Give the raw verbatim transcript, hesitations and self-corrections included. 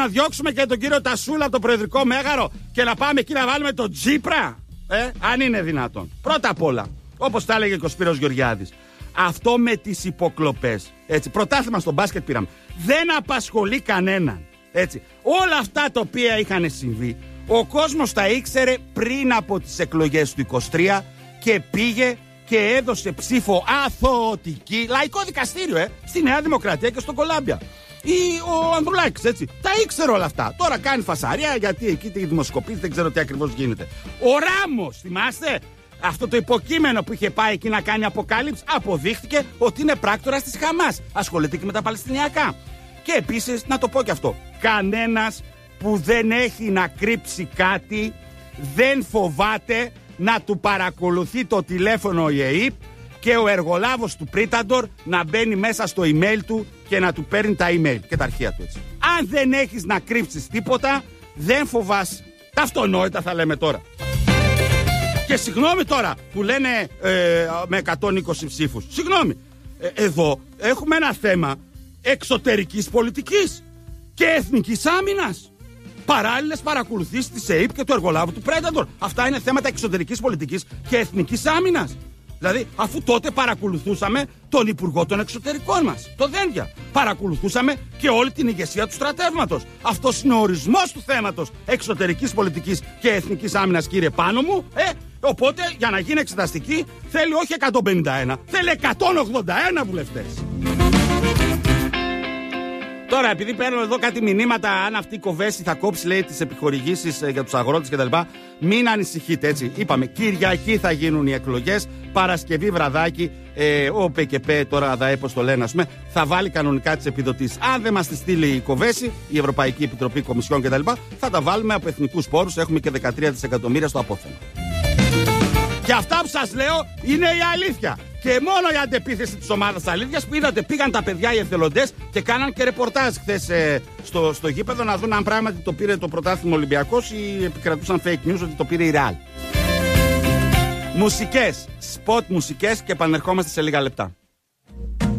να διώξουμε και τον κύριο Τασούλα από το Προεδρικό Μέγαρο και να πάμε εκεί να βάλουμε τον Τσίπρα? Ε, αν είναι δυνατόν. Πρώτα απ' όλα, όπως τα έλεγε και ο Σπύρος Γεωργιάδης, αυτό με τις υποκλοπές, έτσι, πρωτάθλημα στο μπάσκετ πήραμε, δεν απασχολεί κανέναν. Έτσι. Όλα αυτά τα οποία είχαν συμβεί, ο κόσμος τα ήξερε πριν από τις εκλογές του είκοσι τρία και πήγε και έδωσε ψήφο αθωωτική, λαϊκό δικαστήριο, ε, στη Νέα Δημοκρατία και στο Κολάμπια. Ή ο Ανδρουλάκης, έτσι. Τα ήξερε όλα αυτά. Τώρα κάνει φασαρία γιατί εκεί τη δημοσκοπήσει, δεν ξέρω τι ακριβώς γίνεται. Ο Ράμος, θυμάστε? Αυτό το υποκείμενο που είχε πάει εκεί να κάνει αποκάλυψη, αποδείχθηκε ότι είναι πράκτορας της Χαμάς. Ασχολείται και με τα Παλαιστινιακά. Και επίσης, να το πω και αυτό, κανένας που δεν έχει να κρύψει κάτι δεν φοβάται να του παρακολουθεί το τηλέφωνο η ΕΕΠ και ο εργολάβος του Πρίταντορ να μπαίνει μέσα στο email του και να του παίρνει τα email και τα αρχεία του, έτσι. Αν δεν έχεις να κρύψεις τίποτα, δεν φοβάσαι. Τα αυτονόητα θα λέμε τώρα. Και συγγνώμη τώρα που λένε ε, με εκατόν είκοσι ψήφους. Συγγνώμη. Ε, εδώ έχουμε ένα θέμα εξωτερικής πολιτικής και εθνικής άμυνας. Παράλληλες παρακολουθήσεις της ΕΕΠ και του εργολάβου του Πρέταντορ. Αυτά είναι θέματα εξωτερικής πολιτικής και εθνικής άμυνας. Δηλαδή, αφού τότε παρακολουθούσαμε τον Υπουργό των Εξωτερικών μας, το Δένδια. Παρακολουθούσαμε και όλη την ηγεσία του στρατεύματος. Αυτός είναι ο ορισμός του θέματος εξωτερικής πολιτικής και εθνικής άμυνας, κύριε Πάνο μου. Ε, οπότε, για να γίνει εξεταστική, θέλει όχι εκατόν πενήντα ένα, θέλει εκατόν ογδόντα ένα βουλευτές. Τώρα, επειδή παίρνω εδώ κάτι μηνύματα, αν αυτή η Κοβέση θα κόψει, λέει, τις επιχορηγήσεις για τους αγρότες κτλ., μην ανησυχείτε, έτσι. Είπαμε, Κυριακή θα γίνουν οι εκλογές, Παρασκευή βραδάκι, ε, ο ΠΚΠ, τώρα ΑΔΑΕ, πώς το λένε, ας πούμε, θα βάλει κανονικά τις επιδοτήσεις. Αν δεν μας τη στείλει η Κοβέση, η Ευρωπαϊκή Επιτροπή Κομισιόν κτλ., θα τα βάλουμε από εθνικούς πόρους, έχουμε και δεκατρία δισεκατομμύρια στο απόθεμα. Και αυτά που σας λέω είναι η αλήθεια. Και μόνο η αντεπίθεση της ομάδας αλήθειας που είδατε, πήγαν τα παιδιά οι εθελοντές και κάναν και ρεπορτάζ χθες ε, στο, στο γήπεδο να δουν αν πράγματι το πήρε το πρωτάθλημα Ολυμπιακός ή επικρατούσαν fake news ότι το πήρε η Real. Μουσικές, spot μουσικές και επανερχόμαστε σε λίγα λεπτά.